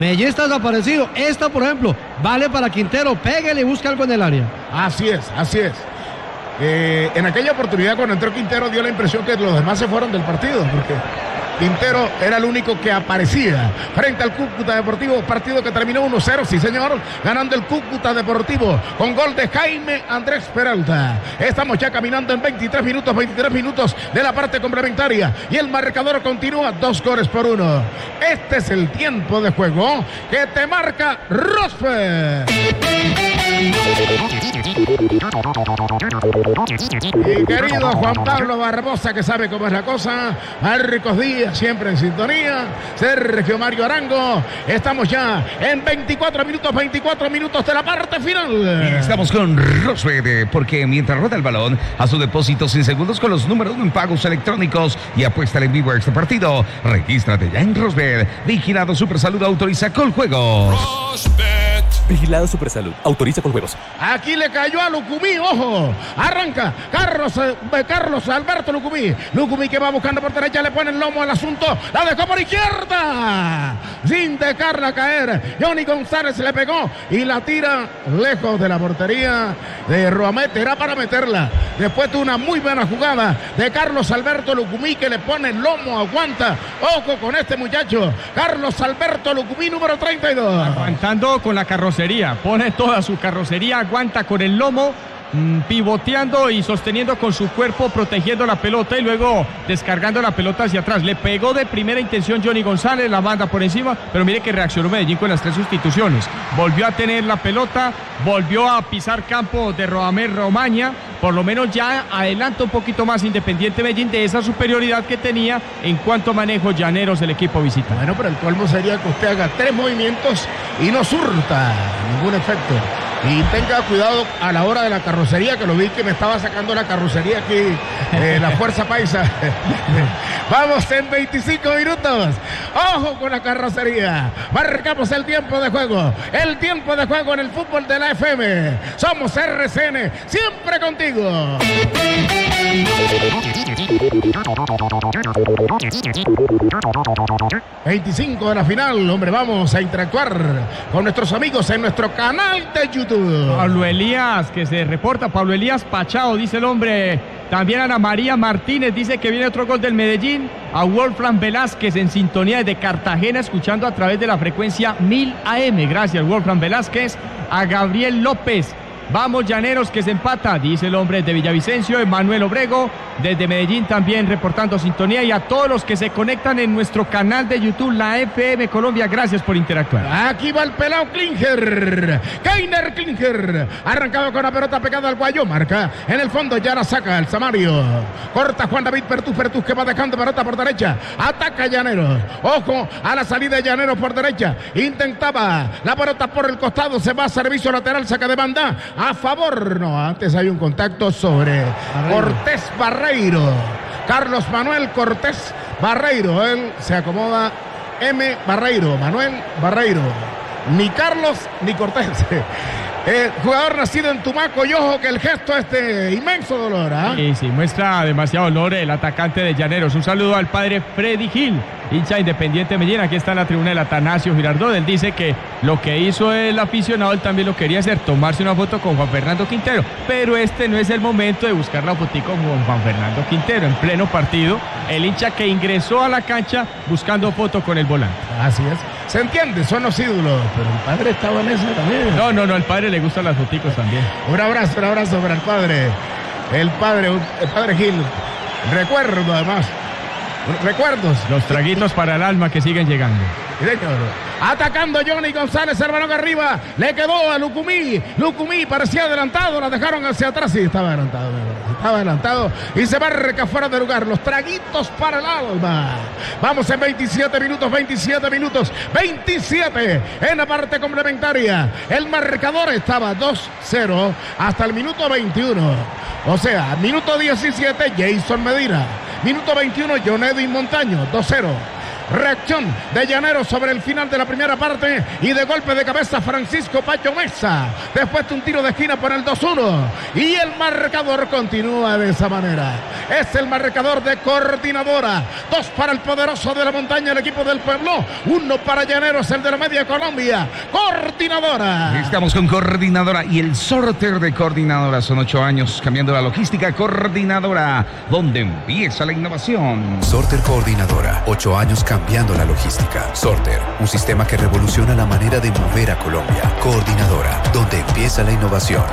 Medellín está desaparecido. Esta, por ejemplo, vale para Quintero. Pégale y busca algo en el área. Así es, así es. En aquella oportunidad cuando entró Quintero dio la impresión que los demás se fueron del partido, porque Quintero era el único que aparecía frente al Cúcuta Deportivo, partido que terminó 1-0, sí señor, ganando el Cúcuta Deportivo con gol de Jaime Andrés Peralta. Estamos ya caminando en 23 minutos de la parte complementaria y el marcador continúa 2-1. Este es el tiempo de juego que te marca Rosfer. Mi querido Juan Pablo Barbosa, que sabe cómo es la cosa. Marcos Díaz, siempre en sintonía. Sergio Mario Arango. Estamos ya en 24 minutos de la parte final. Estamos con Rosbet, porque mientras rueda el balón, a su depósito sin segundos con los números 1 en pagos electrónicos y apuesta en vivo a este partido. Regístrate ya en Rosbet. Vigilado Supersalud, autoriza con juegos. Rosbet. Vigilado Supersalud, autoriza con juegos. Aquí le cayó a Lucumí, ojo. Arranca Carlos Alberto Lucumí. Lucumí que va buscando por derecha, le pone el lomo al asunto. La dejó por izquierda. Sin dejarla caer. Johnny González le pegó y la tira lejos de la portería de Roamet. Era para meterla. Después de una muy buena jugada de Carlos Alberto Lucumí que le pone el lomo, aguanta. Ojo con este muchacho. Carlos Alberto Lucumí, número 32. Aguantando con la carrocería. Pone toda su carrocería, aguanta con el lomo, pivoteando y sosteniendo con su cuerpo, protegiendo la pelota y luego descargando la pelota hacia atrás. Le pegó de primera intención Johnny González, la manda por encima, pero mire que reaccionó Medellín con las 3 sustituciones. Volvió a tener la pelota, volvió a pisar campo de Radamel Romaña, por lo menos ya adelanta un poquito más Independiente Medellín de esa superioridad que tenía en cuanto a manejo Llaneros del equipo visitante. Bueno, pero el colmo sería que usted haga 3 movimientos y no surta ningún efecto. Y tenga cuidado a la hora de la carrocería, que lo vi que me estaba sacando la carrocería aquí, la Fuerza Paisa. Vamos en 25 minutos. Ojo con la carrocería. Marcamos el tiempo de juego. El tiempo de juego en el fútbol de la FM. Somos RCN, siempre contigo. 25 de la final, hombre, vamos a interactuar con nuestros amigos en nuestro canal de YouTube. Pablo Elías, que se reporta, Pablo Elías Pachao, dice el hombre. También Ana María Martínez dice que viene otro gol del Medellín. A Wolfram Velázquez en sintonía desde Cartagena, escuchando a través de la frecuencia 1000 AM. Gracias, Wolfram Velázquez. A Gabriel López. Vamos, Llaneros, que se empata, dice el hombre de Villavicencio. Emanuel Obrego, desde Medellín, también reportando sintonía. Y a todos los que se conectan en nuestro canal de YouTube, la FM Colombia, gracias por interactuar. Aquí va el pelado Klinger. Keiner Klinger. Arrancado con la pelota pegada al guayo. Marca en el fondo, ya la saca el Samario. Corta Juan David Pertús que va dejando pelota por derecha. Ataca Llaneros. Ojo a la salida de Llaneros por derecha. Intentaba la pelota por el costado. Se va a servicio lateral, saca de banda. A favor, no, antes hay un contacto sobre Cortés Barreiro. Carlos Manuel Cortés Barreiro. Él se acomoda. Manuel Barreiro. Ni Carlos ni Cortés. Jugador nacido en Tumaco, y ojo que el gesto inmenso dolor. Sí, muestra demasiado dolor el atacante de Llaneros. Un saludo al padre Freddy Gil, hincha Independiente Medellín. Aquí está en la tribuna del Atanasio Girardot. Él dice que lo que hizo el aficionado, él también lo quería hacer, tomarse una foto con Juan Fernando Quintero, pero este no es el momento de buscar la fotico con Juan Fernando Quintero en pleno partido. El hincha que ingresó a la cancha buscando foto con el volante. Así es. Se entiende, son los ídolos, pero el padre estaba en eso también. No, el padre le gustan las foticos también. Un abrazo para el padre. El padre Gil. Recuerdos. Los traguitos para el alma que siguen llegando. Atacando Johnny González, el balón arriba. Le quedó a Lucumí. Lucumí parecía adelantado, la dejaron hacia atrás. Sí, estaba adelantado. Y se marca fuera de lugar. Los traguitos para el alma. Vamos en 27 minutos. 27 en la parte complementaria. El marcador estaba 2-0 hasta el minuto 21. O sea, minuto 17, Jason Medina. Minuto 21, John Edwin Montaño, 2-0. Reacción de Llaneros sobre el final de la primera parte y de golpe de cabeza Francisco Pacho Mesa. Después de un tiro de esquina por el 2-1 y el marcador continúa de esa manera. Es el marcador de Coordinadora. 2 para el poderoso de la montaña, el equipo del pueblo. 1 para Llaneros, el de la media Colombia. Coordinadora. Estamos con Coordinadora y el sorteo de Coordinadora. Son 8 años cambiando la logística. Coordinadora, donde empieza la innovación. Sorter Coordinadora, 8 años cambiando la logística. Sorter, un sistema que revoluciona la manera de mover a Colombia. Coordinadora, donde empieza la innovación.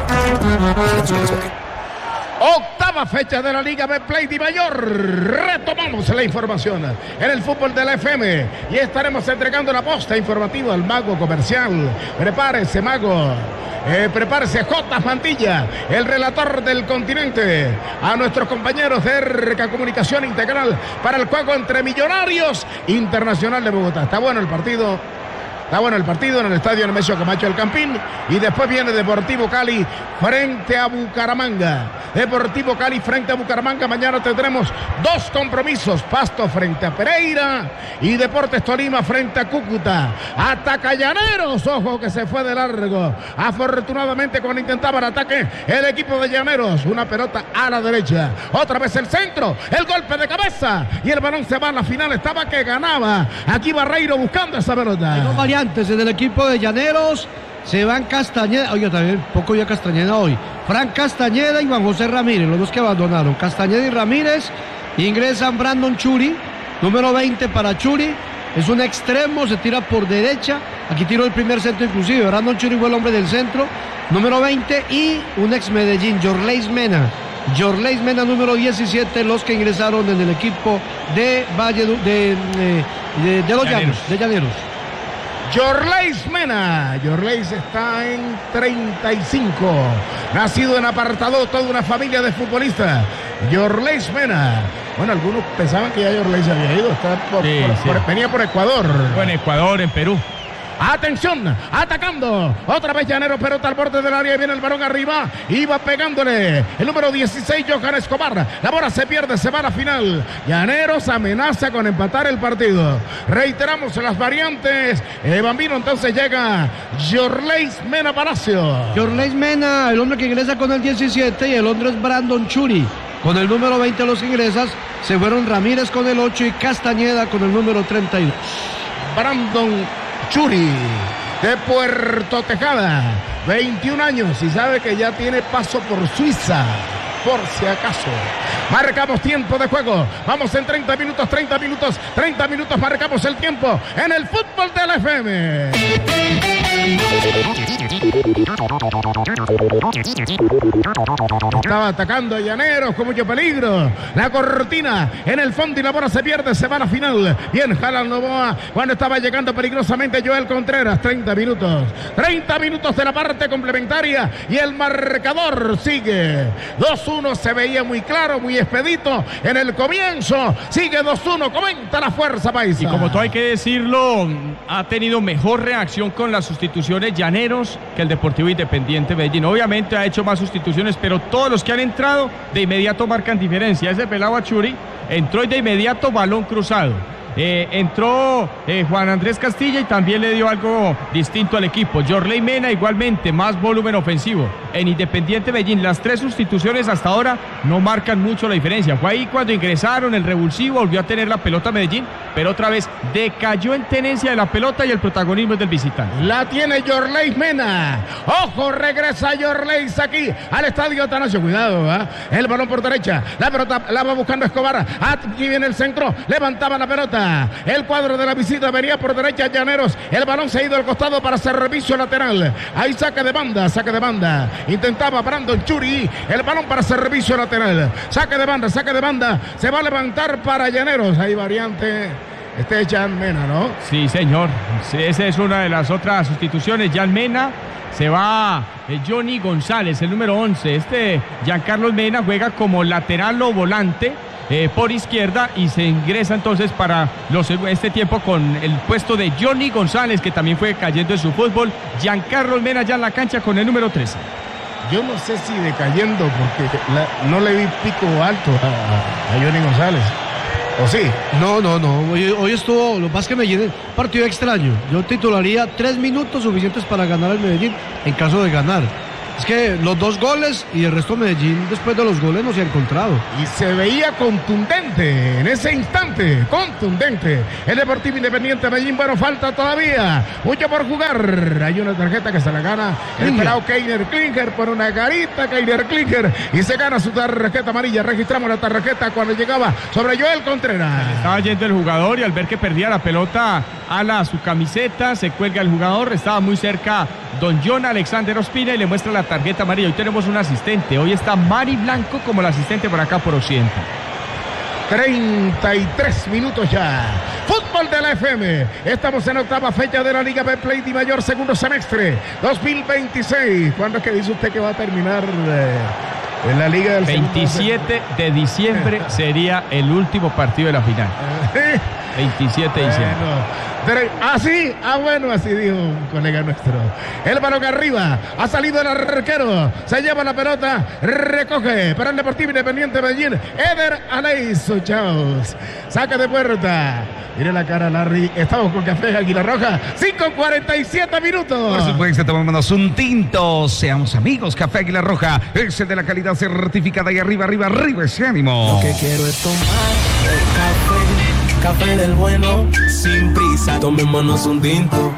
Octava fecha de la Liga Betplay de Mayor. Retomamos la información en el fútbol de la FM y estaremos entregando la posta informativa al mago comercial. Prepárese, mago. Prepárese, J. Mantilla, el relator del continente, a nuestros compañeros de RK Comunicación Integral para el juego entre Millonarios Internacional de Bogotá. Está bueno el partido. Está bueno el partido en el estadio Nemesio Camacho del Campín. Y después viene Deportivo Cali frente a Bucaramanga. Deportivo Cali frente a Bucaramanga. Mañana tendremos 2 compromisos. Pasto frente a Pereira y Deportes Tolima frente a Cúcuta. Ataca Llaneros. Ojo que se fue de largo. Afortunadamente cuando intentaba el ataque el equipo de Llaneros. Una pelota a la derecha. Otra vez el centro. El golpe de cabeza. Y el balón se va a la final. Estaba que ganaba. Aquí Barreiro buscando esa pelota. Antes en el equipo de Llaneros se van Castañeda, oye, también poco ya Castañeda hoy, Fran Castañeda y Juan José Ramírez, los dos que abandonaron. Castañeda y Ramírez. Ingresan Brandon Churi, número 20 para Churi, es un extremo, se tira por derecha, aquí tiró el primer centro inclusive. Brandon Churi fue el hombre del centro, número 20, y un ex Medellín, Yorleis Mena, número 17, los que ingresaron en el equipo de Valle de los Llanos, de Llaneros. Yorleis Mena. Yorleis está en 35. Nacido en apartado, toda una familia de futbolistas. Yorleis Mena. Bueno, algunos pensaban que ya Yorleis se había ido. Venía por Ecuador. Bueno, Ecuador, en Perú. Atención, atacando. Otra vez Llaneros, pelota al borde del área. Viene el balón arriba. Iba pegándole el número 16, Johan Escobar. La bola se pierde, se va a la final. Llaneros amenaza con empatar el partido. Reiteramos las variantes. El Bambino entonces llega Yorleis Mena Palacio. Yorleis Mena, el hombre que ingresa con el 17, y el otro es Brandon Churi. Con el número 20 los ingresas. Se fueron Ramírez con el 8 y Castañeda con el número 32. Brandon Churi, de Puerto Tejada, 21 años y sabe que ya tiene paso por Suiza, por si acaso. Marcamos tiempo de juego, vamos en 30 minutos, marcamos el tiempo en el fútbol de la FM. Estaba atacando a Llaneros con mucho peligro. La cortina en el fondo y la bola se pierde, se va a la final. Bien, Jalan Novoa cuando estaba llegando peligrosamente Joel Contreras. 30 minutos de la parte complementaria y el marcador sigue 2-1. Se veía muy claro, muy expedito en el comienzo. Sigue 2-1, comenta la fuerza paisa. Y como todo hay que decirlo, ha tenido mejor reacción con las sustituciones Llaneros que el Deportivo Independiente Medellín. Obviamente ha hecho más sustituciones, pero todos los que han entrado de inmediato marcan diferencia. Ese pelado Achuri entró y de inmediato balón cruzado. Entró Juan Andrés Castilla y también le dio algo distinto al equipo. Yorleis Mena igualmente, más volumen ofensivo. En Independiente Medellín, las 3 sustituciones hasta ahora no marcan mucho la diferencia. Fue ahí cuando ingresaron, el revulsivo volvió a tener la pelota Medellín, pero otra vez decayó en tenencia de la pelota y el protagonismo es del visitante. La tiene Yorleis Mena. Ojo, regresa Yorleis aquí al estadio Atanasio. Cuidado, ¿eh? El balón por derecha. La pelota la va buscando Escobar. Aquí viene el centro. Levantaba la pelota. El cuadro de la visita venía por derecha Llaneros. El balón se ha ido al costado para servicio lateral. Ahí saque de banda. Intentaba Brandon Churi. El balón para servicio lateral. Saque de banda. Se va a levantar para Llaneros. Hay variante. Este es Jan Mena, ¿no? Sí, señor. Sí, esa es una de las otras sustituciones. Jan Mena. Se va Johnny González, el número 11. Giancarlos Mena juega como lateral o volante por izquierda y se ingresa entonces para este tiempo con el puesto de Johnny González, que también fue cayendo en su fútbol. Giancarlos Mena ya en la cancha con el número 13. Yo no sé si decayendo, porque no le vi pico alto a Johnny González. ¿O sí? No. Hoy estuvo, lo que pasa es que Medellín, partido extraño. Yo titularía 3 minutos suficientes para ganar al Medellín en caso de ganar. Es que los 2 goles y el resto Medellín después de los goles no se ha encontrado. Y se veía contundente en ese instante, contundente. El Deportivo Independiente Medellín, bueno, falta todavía, mucho por jugar. Hay una tarjeta que se la gana el pelado Keiner Klinger por una carita, Keiner Klinger, y se gana su tarjeta amarilla. Registramos la tarjeta cuando llegaba sobre Joel Contreras. Estaba yendo el jugador y al ver que perdía la pelota, ala su camiseta, se cuelga el jugador, estaba muy cerca don John Alexander Ospina y le muestra la tarjeta amarilla. Hoy tenemos un asistente, hoy está Mari Blanco como el asistente por acá por Occidente. 33 minutos ya. Fútbol de la FM. Estamos en octava fecha de la Liga Betplay Di Mayor, segundo semestre 2026. ¿Cuándo es que dice usted que va a terminar en la Liga del 27 de diciembre sería el último partido de la final. 27 de diciembre. Así, bueno, así dijo un colega nuestro. El balón arriba, ha salido el arquero, se lleva la pelota, recoge para el Deportivo Independiente Medellín, Eder Aleiso Chaos, saca de puerta. Mire la cara, Larry. Estamos con Café Águila Roja. 5:47 minutos. Por supuesto, tomémonos un tinto. Seamos amigos. Café Águila Roja es el de la calidad certificada. Y arriba ese ánimo. Lo que quiero es tomar café del bueno, sin prisa. Tomémonos un tinto.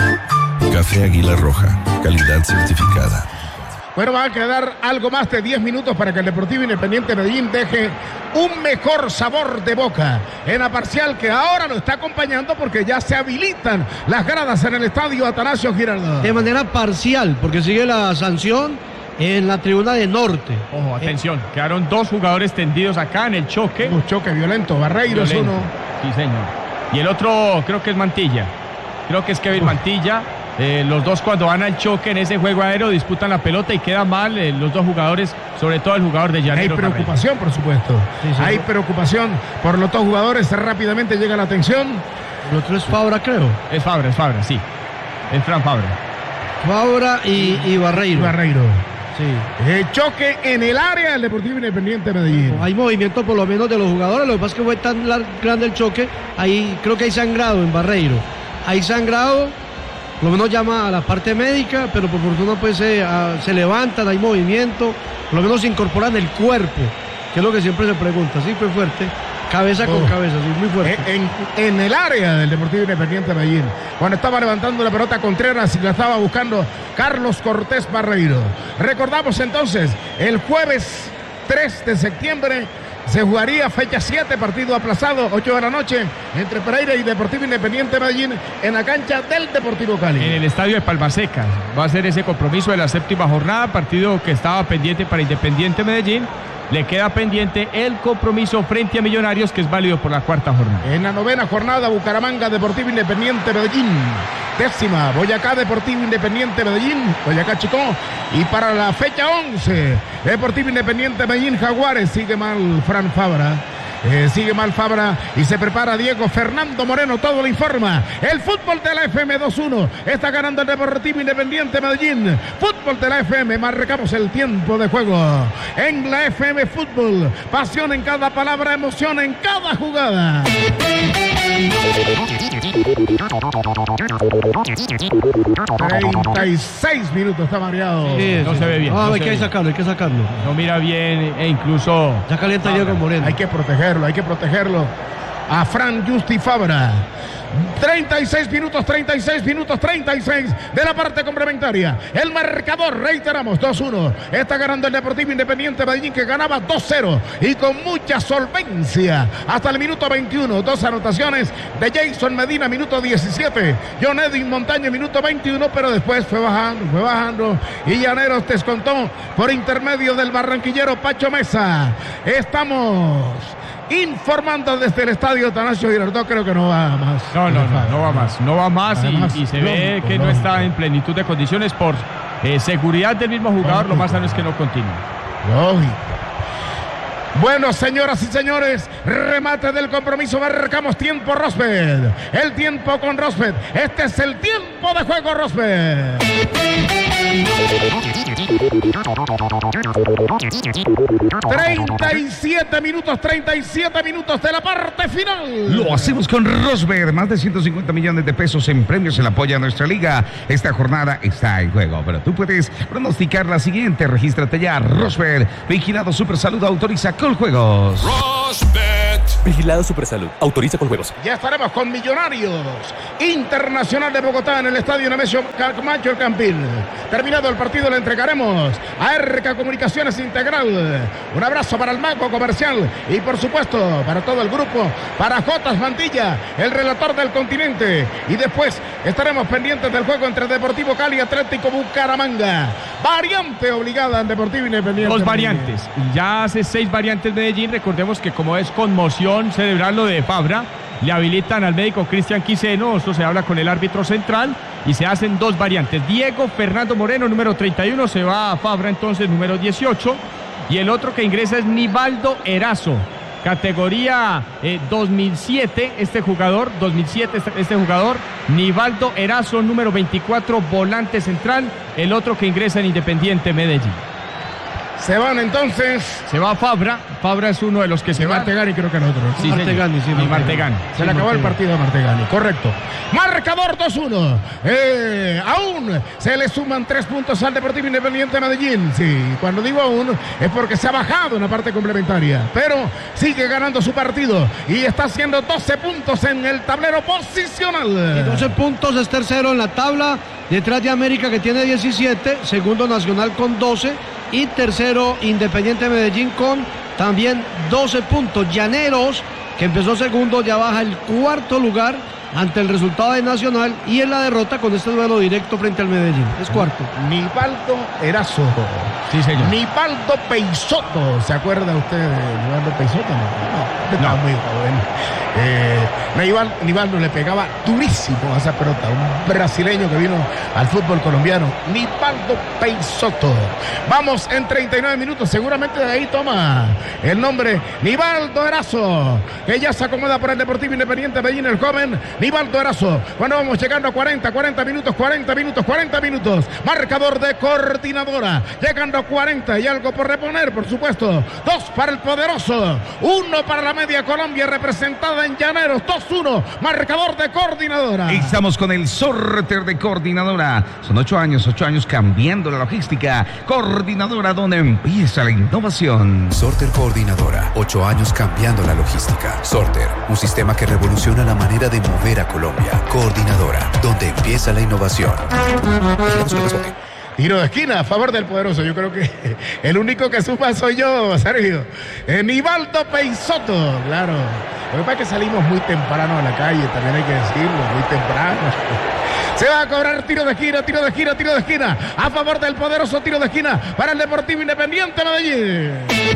Café Águila Roja, calidad certificada. Bueno, va a quedar algo más de 10 minutos para que el Deportivo Independiente Medellín deje un mejor sabor de boca en la parcial que ahora lo está acompañando porque ya se habilitan las gradas en el estadio Atanasio Girardot. De manera parcial, porque sigue la sanción en la tribuna de norte. Ojo, atención, quedaron 2 jugadores tendidos acá en el choque. Un choque violento, Barreiro es uno. Sí, señor. Y el otro creo que es Mantilla. Creo que es Kevin Mantilla. Los dos cuando van al choque en ese juego aéreo disputan la pelota y queda mal los 2 jugadores, sobre todo el jugador de Llaneros. Hay preocupación, por supuesto. Sí. Hay preocupación por los 2 jugadores. Rápidamente llega la atención. El otro es Fabra, creo. Es Fabra, sí. Es Fran Fabra. Fabra y Barreiro. Sí. Choque en el área del Deportivo Independiente Medellín. Hay movimiento por lo menos de los jugadores. Lo que pasa es que fue tan grande el choque. Ahí creo que hay sangrado en Barreiro. Hay sangrado. Por lo menos llama a la parte médica, pero por fortuna pues se levantan, hay movimiento, por lo menos se incorporan el cuerpo, que es lo que siempre se pregunta. Sí, fue fuerte, cabeza con cabeza, sí, muy fuerte. En el área del Deportivo Independiente Medellín, cuando estaba levantando la pelota Contreras y la estaba buscando Carlos Cortés Barreiro. Recordamos entonces, el jueves 3 de septiembre se jugaría fecha 7, partido aplazado, 8 de la noche, entre Pereira y Deportivo Independiente Medellín en la cancha del Deportivo Cali. En el estadio de Palmasecas va a ser ese compromiso de la 7ª jornada, partido que estaba pendiente para Independiente Medellín. Le queda pendiente el compromiso frente a Millonarios, que es válido por la 4ª jornada. En la 9ª jornada, Bucaramanga, Deportivo Independiente Medellín. 10ª, Boyacá, Deportivo Independiente Medellín, Boyacá Chicó. Y para la fecha 11, Deportivo Independiente Medellín, Jaguares. Sigue mal Fran Fabra. Sigue mal Fabra y se prepara Diego Fernando Moreno, todo lo informa. El fútbol de la FM 2-1 está ganando el Deportivo Independiente Medellín. Fútbol de la FM, marcamos el tiempo de juego. En la FM Fútbol, pasión en cada palabra, emoción en cada jugada. 36 minutos, está mareado. Sí, no se ve bien. Hay que sacarlo. No mira bien e incluso... Ya calienta Diego Moreno. Hay que protegerlo. A Fran Justi Fabra. 36 minutos de la parte complementaria. El marcador, reiteramos, 2-1. Está ganando el Deportivo Independiente Medellín, que ganaba 2-0 y con mucha solvencia. Hasta el minuto 21, 2 anotaciones de Jason Medina, minuto 17. John Edwin Montaña, minuto 21, pero después fue bajando. Y Llaneros descontó por intermedio del barranquillero Pacho Mesa. Estamos informando desde el estadio Atanasio Girardot. Creo que no va más. No va más y se ve que no está en plenitud de condiciones por seguridad del mismo jugador. Lo más sano es que no continúe. Lógico. Bueno, señoras y señores, remate del compromiso, marcamos tiempo, Rosbeth. El tiempo con Rosbeth. Este es el tiempo de juego, Rosbeth. ...37 minutos de la parte final. Lo hacemos con Rosberg. Más de 150 millones de pesos en premios en apoyo a nuestra liga. Esta jornada está en juego, pero tú puedes pronosticar la siguiente. Regístrate ya. Rosberg, Vigilado Supersalud, autoriza Coljuegos. Vigilado Supersalud. Autoriza Coljuegos. Ya estaremos con Millonarios Internacional de Bogotá en el estadio Nemesio Camacho El Campín. Terminado el partido le entregaremos a RK Comunicaciones Integral. Un abrazo para el Mago Comercial y por supuesto para todo el grupo, para Jotas Mantilla, el relator del continente. Y después estaremos pendientes del juego entre Deportivo Cali y Atlético Bucaramanga. Variante obligada en Deportivo Independiente. Dos variantes. Ya hace 6 variantes Medellín. Recordemos que como es conmoción cerebral lo de Fabra, le habilitan al médico Cristian Quiseno. Esto se habla con el árbitro central y se hacen 2 variantes. Diego Fernando Moreno, número 31, se va a Fabra entonces, número 18. Y el otro que ingresa es Nivaldo Erazo, categoría 2007, este jugador, Nivaldo Erazo, número 24, volante central, el otro que ingresa en Independiente Medellín. Se van entonces. Se va Fabra. Fabra es uno de los que se va. Martegani creo que el otro. Sí, Martegani, sí, Martegani. Se le acabó el partido a Martegani, correcto. Marcador 2-1. Aún se le suman 3 puntos al Deportivo Independiente Medellín. Sí, cuando digo aún es porque se ha bajado en la parte complementaria. Pero sigue ganando su partido y está haciendo 12 puntos en el tablero posicional. Y 12 puntos, es tercero en la tabla, detrás de América que tiene 17, segundo Nacional con 12 y tercero Independiente Medellín con también 12 puntos. Llaneros, que empezó segundo, ya baja el 4º lugar ante el resultado de Nacional y en la derrota con este duelo directo frente al Medellín. Es 4º. Nivaldo Erazo. Sí, señor. Nivaldo Peixoto. ¿Se acuerda usted de Nivaldo Peixoto? No, estaba muy joven. Nivaldo le pegaba durísimo a esa pelota. Un brasileño que vino al fútbol colombiano. Nivaldo Peixoto. Vamos en 39 minutos. Seguramente de ahí toma el nombre Nivaldo Erazo, que ya se acomoda por el Deportivo Independiente Medellín, el joven Nivaldo Erazo. Cuando vamos llegando a 40 minutos. Marcador de Coordinadora. Llegando a 40 y algo por reponer, por supuesto. 2 para el Poderoso. 1 para la Media Colombia representada en Llaneros. 2-1. Marcador de Coordinadora. Estamos con el sorteo de Coordinadora. Son 8 años cambiando la logística. Coordinadora, donde empieza la innovación. Sorter Coordinadora. 8 años cambiando la logística. Sorter, un sistema que revoluciona la manera de mover a Colombia. Coordinadora, donde empieza la innovación. Tiro de esquina a favor del Poderoso. Yo creo que el único que suma soy yo, Sergio. Nivaldo Peixoto, claro. Lo que pasa es que salimos muy temprano a la calle, también hay que decirlo, muy temprano. Se va a cobrar tiro de esquina. A favor del Poderoso, tiro de esquina para el Deportivo Independiente Medellín.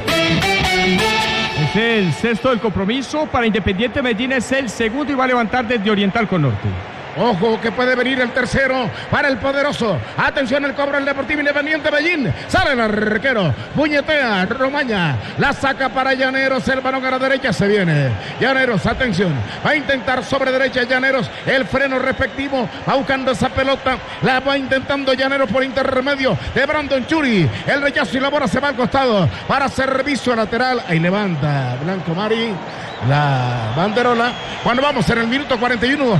Es el sexto del compromiso. Para Independiente Medellín es el segundo y va a levantar desde Oriental con Norte. Ojo que puede venir el tercero para el Poderoso. Atención, el cobro del Deportivo Independiente Medellín. Sale el arquero. Puñetea, Romaña. La saca para Llaneros. El balón a la derecha se viene. Llaneros, atención. Va a intentar sobre derecha Llaneros. El freno respectivo. Va buscando esa pelota. La va intentando Llaneros por intermedio de Brandon Churi. El rechazo y la bola se va al costado para servicio lateral. Ahí levanta Blanco Mari la banderola. Cuando vamos en el minuto 41.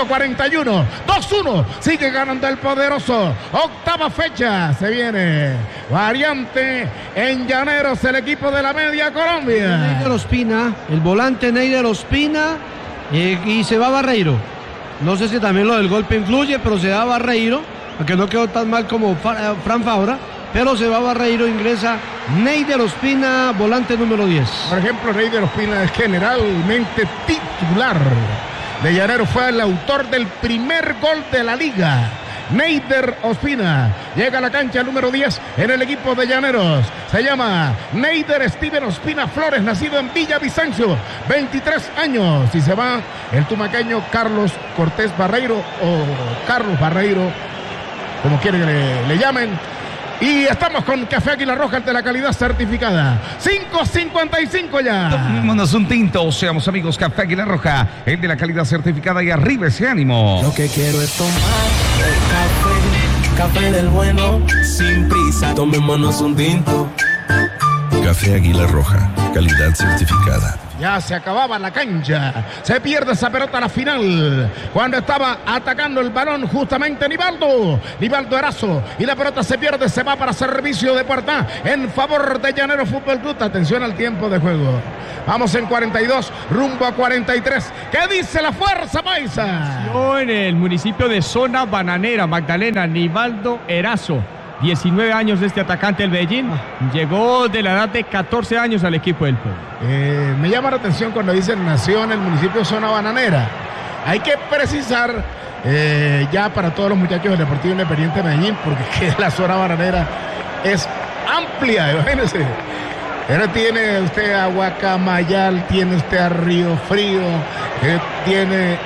2-1, sigue ganando el Poderoso. 8ª fecha, se viene variante en Llaneros, el equipo de la Media Colombia. Neider Ospina, el volante Neider Ospina, y se va Barreiro. No sé si también lo del golpe influye, pero se va Barreiro, aunque no quedó tan mal como Fran Fabra, pero se va Barreiro, ingresa Neider Ospina, volante número 10. Por ejemplo, Neider Ospina es generalmente titular de Llaneros, fue el autor del primer gol de la liga. Neider Ospina llega a la cancha número 10 en el equipo de Llaneros. Se llama Neider Steven Ospina Flores, nacido en Villavicencio, 23 años. Y se va el tumaqueño Carlos Cortés Barreiro, o Carlos Barreiro, como quieren que le llamen. Y estamos con Café Águila Roja, de la calidad certificada. 5:55 ya. Tomémonos un tinto, seamos amigos. Café Águila Roja, el de la calidad certificada, y arriba ese ánimo. Lo que quiero es tomar café, café del bueno, sin prisa, tomémonos un tinto. Café Águila Roja, calidad certificada. Ya se acababa la cancha. Se pierde esa pelota a la final. Cuando estaba atacando el balón justamente Nivaldo Erazo. Y la pelota se pierde, se va para servicio de puerta en favor de Llaneros Fútbol Club. Atención al tiempo de juego. Vamos en 42, rumbo a 43. ¿Qué dice la fuerza paisa? En el municipio de Zona Bananera, Magdalena, Nivaldo Erazo. 19 años de este atacante del Medellín. Llegó de la edad de 14 años al equipo del pueblo. Me llama la atención cuando dicen nació en el municipio de Zona Bananera. Hay que precisar ya para todos los muchachos del Deportivo Independiente de Medellín, porque la zona bananera es amplia, imagínense. Ahora tiene usted a Guacamayal, tiene usted a Río Frío, tiene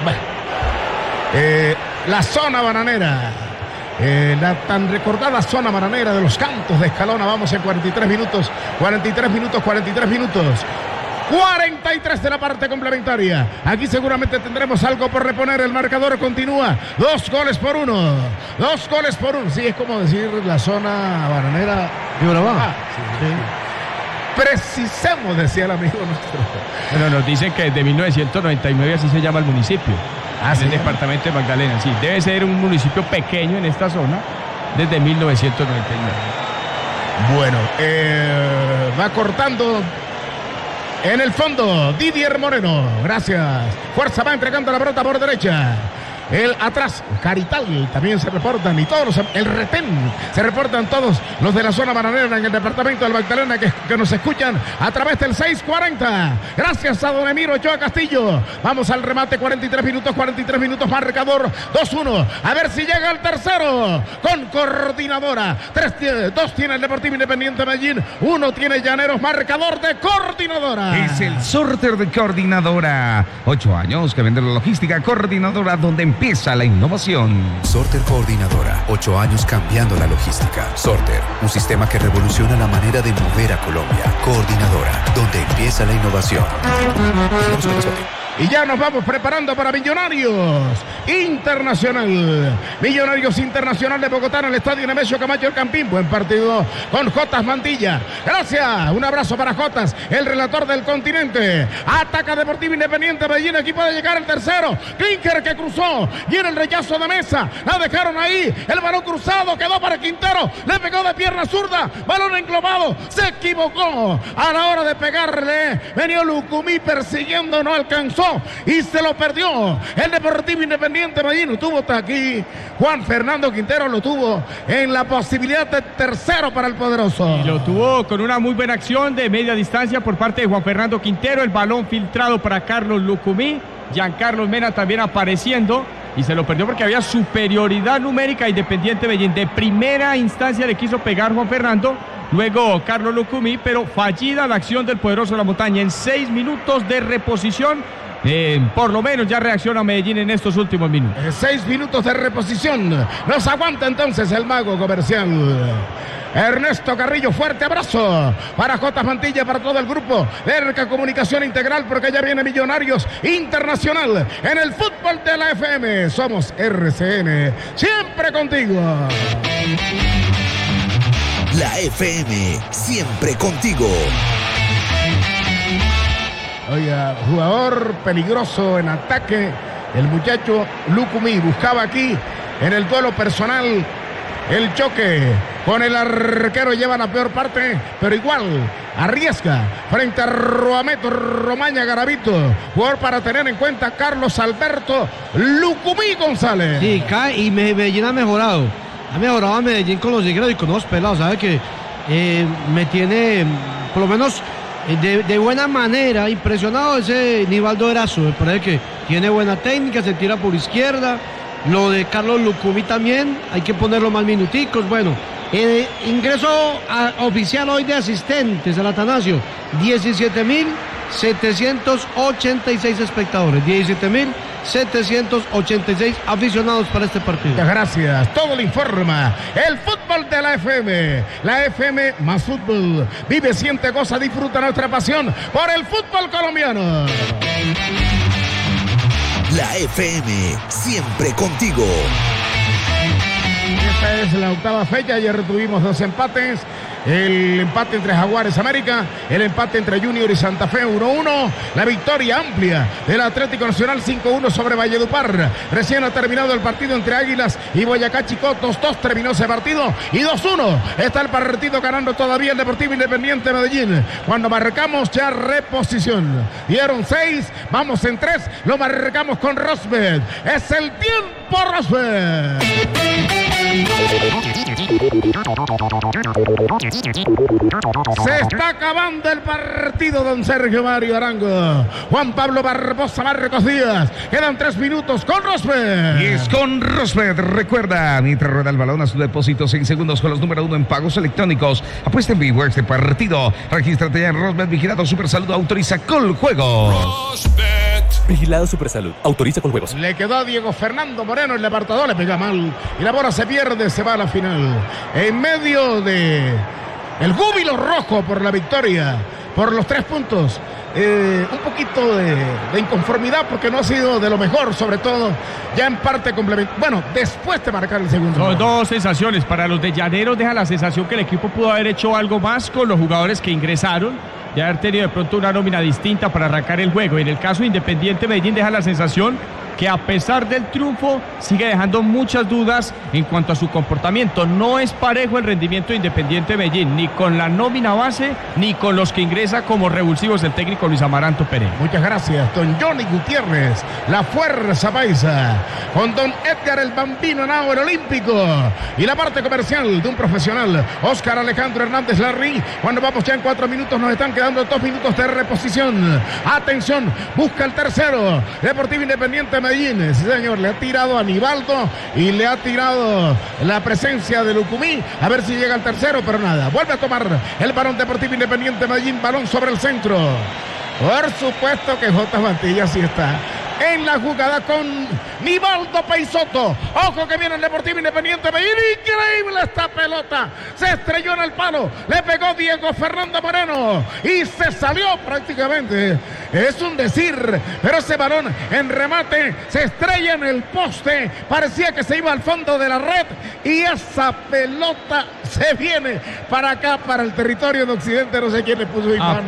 la zona bananera. La tan recordada zona bananera de los Cantos de Escalona. Vamos en 43 minutos 43 de la parte complementaria. Aquí seguramente tendremos algo por reponer. El marcador continúa 2 goles por 1. Sí, es como decir la zona bananera de Urabá. Sí. Precisemos, decía el amigo nuestro. Bueno, nos dicen que desde 1999 así se llama el municipio. En el departamento de Magdalena, sí. Debe ser un municipio pequeño en esta zona desde 1999. Bueno, va cortando en el fondo Didier Moreno. Gracias. Fuerza va entregando la pelota por derecha. El atrás, Carital también se reportan y todos el retén, se reportan todos los de la zona bananera en el departamento del Magdalena que nos escuchan a través del 640. Gracias a don Emiro Ochoa Castillo. Vamos al remate, 43 minutos, marcador 2-1. A ver si llega el tercero con Coordinadora. 2 tiene el Deportivo Independiente de Medellín, 1 tiene Llaneros, marcador de Coordinadora. Es el sorteo de Coordinadora. 8 años que vende la logística Coordinadora, donde empieza la innovación. Sorter Coordinadora, 8 años cambiando la logística. Sorter, un sistema que revoluciona la manera de mover a Colombia. Coordinadora, donde empieza la innovación. Y ya nos vamos preparando para Millonarios Internacional. Millonarios Internacional de Bogotá en el estadio Nemesio Camacho El Campín. Buen partido con Jotas Mantilla. Gracias. Un abrazo para Jotas, el relator del continente. Ataca Deportivo Independiente Medellín. Aquí puede llegar el tercero. Klinker que cruzó. Viene el rechazo de Mesa. La dejaron ahí. El balón cruzado quedó para Quintero. Le pegó de pierna zurda. Balón englobado. Se equivocó a la hora de pegarle. Venía Lucumí persiguiendo. No alcanzó. Y se lo perdió el Deportivo Independiente Medellín. Tuvo aquí Juan Fernando Quintero, lo tuvo en la posibilidad de tercero para el poderoso. Y lo tuvo con una muy buena acción de media distancia por parte de Juan Fernando Quintero. El balón filtrado para Carlos Lucumí. Giancarlos Mena también apareciendo. Y se lo perdió porque había superioridad numérica. Independiente Medellín de primera instancia le quiso pegar Juan Fernando. Luego Carlos Lucumí, pero fallida la acción del poderoso de la montaña. En 6 minutos de reposición, por lo menos ya reacciona Medellín en estos últimos minutos. 6 minutos de reposición. Nos aguanta entonces el mago comercial. Ernesto Carrillo, fuerte abrazo para Jotas Mantilla, para todo el grupo de RK Comunicación Integral, porque ya viene Millonarios Internacional en el fútbol de la FM. Somos RCN, siempre contigo. La FM, siempre contigo. Oiga, jugador peligroso en ataque, el muchacho Lucumí. Buscaba aquí en el duelo personal el choque con el arquero, lleva la peor parte, pero igual arriesga frente a Romaña Garavito. Jugador para tener en cuenta, Carlos Alberto Lucumí González. Sí, cae y Medellín ha mejorado. Ha mejorado a Medellín con los ingresos y con los pelados. Sabe que me tiene, por lo menos de buena manera, impresionado ese Nivaldo Erazo. Me parece que tiene buena técnica, se tira por izquierda. Lo de Carlos Lucumí también, hay que ponerlo más minuticos. Bueno, ingreso oficial hoy de asistentes al Atanasio, 17.786 espectadores, 17.786 aficionados para este partido. Muchas gracias, todo lo informa el fútbol de la FM más fútbol. Vive, siente, goza, disfruta nuestra pasión por el fútbol colombiano. La FM, siempre contigo. Este Esta es la octava fecha. Ayer tuvimos 2 empates. El empate entre Jaguares América, el empate entre Junior y Santa Fe 1-1, la victoria amplia del Atlético Nacional 5-1 sobre Valledupar. Recién ha terminado el partido entre Águilas y Boyacá Chicó, 2-2 terminó ese partido y 2-1 está el partido ganando todavía el Deportivo Independiente Medellín. Cuando marcamos ya reposición, dieron 6, vamos en 3, lo marcamos con Rosbeth. Es el tiempo, Rosbeth. Se está acabando el partido, don Sergio Mario Arango. Juan Pablo Barbosa, Marcos Díaz. Quedan 3 minutos con Rosbeth. Y es con Rosbeth. Recuerda, mientras rueda el balón a su depósito 6 segundos con los número 1 en pagos electrónicos. Apuesta en vivo este partido. Regístrate ya en Rosbeth. Vigilado Supersalud. Autoriza Coljuegos. Vigilado Supersalud. Autoriza Coljuegos. Le quedó a Diego Fernando Moreno. El apartador le pega mal. Y la bola se pierde. Se va a la final. En medio de el júbilo rojo por la victoria, por los 3 puntos. Un poquito de inconformidad porque no ha sido de lo mejor, sobre todo ya en parte complementario. Bueno, después de marcar el segundo. Son 2 sensaciones. Para los de Llaneros deja la sensación que el equipo pudo haber hecho algo más con los jugadores que ingresaron, de haber tenido de pronto una nómina distinta para arrancar el juego. Y en el caso de Independiente Medellín deja la sensación que a pesar del triunfo sigue dejando muchas dudas en cuanto a su comportamiento. No es parejo el rendimiento de Independiente Medellín, ni con la nómina base, ni con los que ingresa como revulsivos el técnico Luis Amaranto Pereira. Muchas gracias, don Johnny Gutiérrez, la fuerza paisa, con don Edgar el Bambino Henao, el olímpico, y la parte comercial de un profesional, Oscar Alejandro Hernández Larry. Cuando vamos ya en 4 minutos, nos están quedando 2 minutos de reposición. Atención, busca el tercero, Deportivo Independiente Medellín. Sí, señor, le ha tirado a Nivaldo y le ha tirado la presencia de Lucumí, a ver si llega al tercero, pero nada, vuelve a tomar el balón Deportivo Independiente Medellín, balón sobre el centro. Por supuesto que J. Mantilla sí está en la jugada con Nivaldo Peisoto. Ojo que viene el Deportivo Independiente Medellín. Increíble esta pelota. Se estrelló en el palo. Le pegó Diego Fernando Moreno y se salió prácticamente. Es un decir, pero ese balón en remate se estrella en el poste. Parecía que se iba al fondo de la red y esa pelota se viene para acá, para el territorio de Occidente. No sé quién le puso Iván.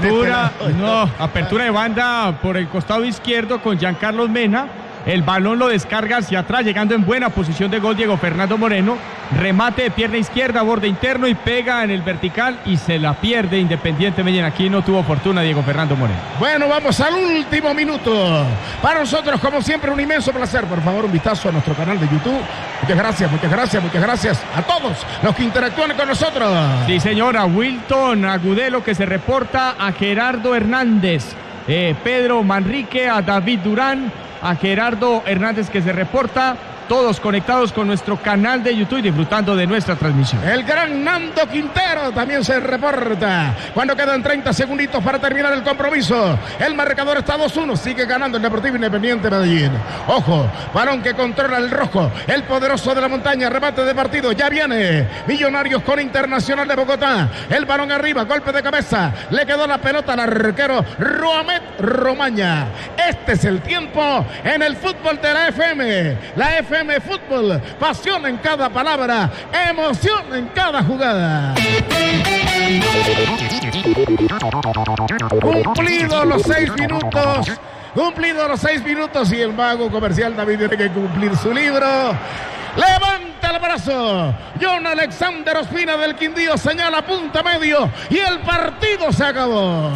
Apertura de banda por el costado izquierdo con Giancarlos Mena. El balón lo descarga hacia atrás, llegando en buena posición de gol Diego Fernando Moreno. Remate de pierna izquierda, borde interno y pega en el vertical y se la pierde Independiente Medellín. Aquí no tuvo fortuna Diego Fernando Moreno. Bueno, vamos al último minuto. Para nosotros, como siempre, un inmenso placer. Por favor, un vistazo a nuestro canal de YouTube. Muchas gracias, muchas gracias, muchas gracias a todos los que interactúan con nosotros. Sí, señora. Wilton Agudelo, que se reporta, a Gerardo Hernández, Pedro Manrique, a David Durán, a Gerardo Hernández, que se reporta, todos conectados con nuestro canal de YouTube, disfrutando de nuestra transmisión. El gran Nando Quintero también se reporta. Cuando quedan 30 segunditos para terminar el compromiso, el marcador está 2-1, sigue ganando el Deportivo Independiente Medellín. Ojo, balón que controla el rojo, el poderoso de la montaña, remate de partido, ya viene Millonarios con Internacional de Bogotá. El balón arriba, golpe de cabeza, le quedó la pelota al arquero Roamet Romaña. Este es el tiempo en el fútbol de la FM. La FM Fútbol, pasión en cada palabra, emoción en cada jugada. Cumplidos los 6 minutos y el mago comercial David tiene que cumplir su libro. Levanta el brazo. John Alexander Ospina del Quindío señala punta medio y el partido se acabó.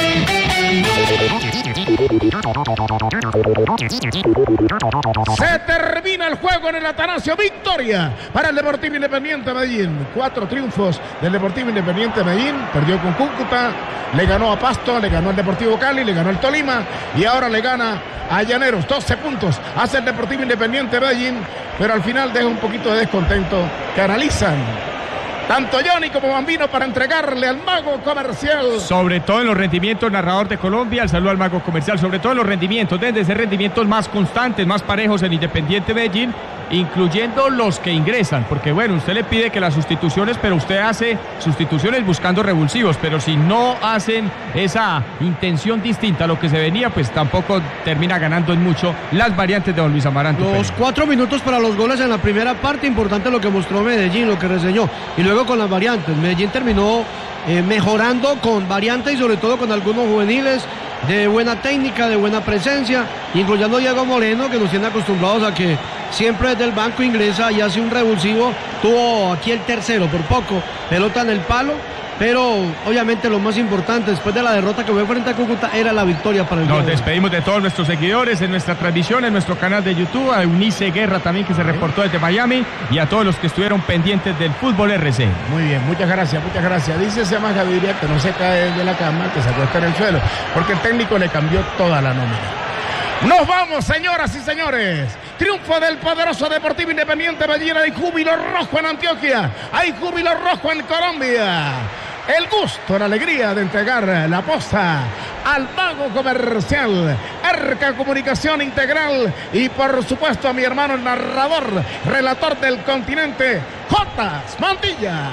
Se termina el juego en el Atanasio. Victoria para el Deportivo Independiente Medellín. 4 triunfos del Deportivo Independiente Medellín. Perdió con Cúcuta, le ganó a Pasto, le ganó al Deportivo Cali, le ganó al Tolima y ahora le gana a Llaneros. 12 puntos hace el Deportivo Independiente Medellín, pero al final deja un poquito de descontento que analizan tanto Johnny como Bambino para entregarle al mago comercial. Sobre todo en los rendimientos, narrador de Colombia, el saludo al mago comercial, sobre todo en los rendimientos, deben de ser rendimientos más constantes, más parejos en Independiente Medellín, incluyendo los que ingresan, porque bueno, usted le pide que las sustituciones, pero usted hace sustituciones buscando revulsivos, pero si no hacen esa intención distinta a lo que se venía, pues tampoco termina ganando en mucho las variantes de don Luis Amaranto. Los 4 minutos para los goles en la primera parte, importante lo que mostró Medellín, lo que reseñó, y luego con las variantes. Medellín terminó mejorando con variantes y sobre todo con algunos juveniles de buena técnica, de buena presencia, incluyendo a Diego Moreno, que nos tiene acostumbrados a que siempre desde el banco ingresa y hace un revulsivo. Tuvo aquí el tercero por poco, pelota en el palo, pero obviamente lo más importante después de la derrota que fue frente a Cúcuta era la victoria para el Nos despedimos de todos nuestros seguidores en nuestra transmisión, en nuestro canal de YouTube, a Eunice Guerra también, que se reportó desde Miami, y a todos los que estuvieron pendientes del fútbol RC. Muy bien, muchas gracias, muchas gracias. Dice Semas Gaviria que no se cae de la cama, que se acuesta en el suelo, porque el técnico le cambió toda la nómina. Nos vamos, señoras y señores. Triunfo del poderoso Deportivo Independiente Medellín. Hay júbilo rojo en Antioquia, hay júbilo rojo en Colombia. El gusto, la alegría de entregar la posta al mago comercial, Arca Comunicación Integral, y por supuesto a mi hermano el narrador, relator del continente, Jotas Mantilla.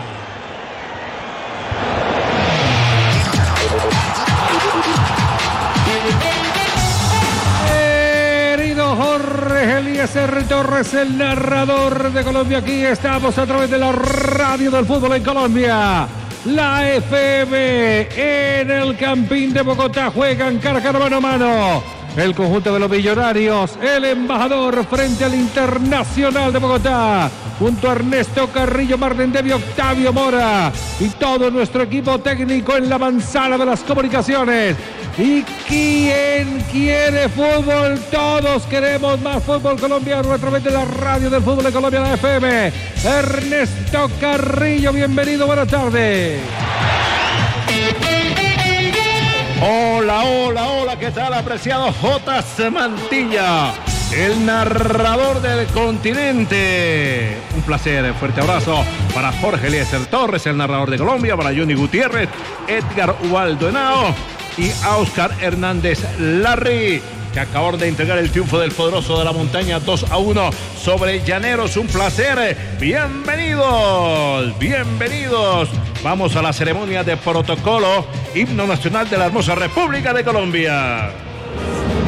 Querido Jorge Eliezer Torres, el narrador de Colombia, aquí estamos a través de la radio del fútbol en Colombia. La FM en el Campín de Bogotá juegan cara mano a mano. El conjunto de los Millonarios, el embajador frente al Internacional de Bogotá, junto a Ernesto Carrillo, Marlene Devi, Octavio Mora y todo nuestro equipo técnico en la manzana de las comunicaciones. ¿Y quién quiere fútbol? Todos queremos más fútbol colombiano a través de la radio del fútbol de Colombia, la FM. Ernesto Carrillo, bienvenido, buenas tardes. Hola, ¿qué tal, apreciado Jotas Mantilla, el narrador del continente? Un placer, fuerte abrazo para Jorge Eliezer Torres, el narrador de Colombia, para Johnny Gutiérrez, Edgar Ubaldo Henao y Oscar Hernández Larry, que acabaron de entregar el triunfo del poderoso de la montaña 2-1 sobre Llaneros. Un placer, bienvenidos. Vamos a la ceremonia de protocolo, himno nacional de la hermosa República de Colombia.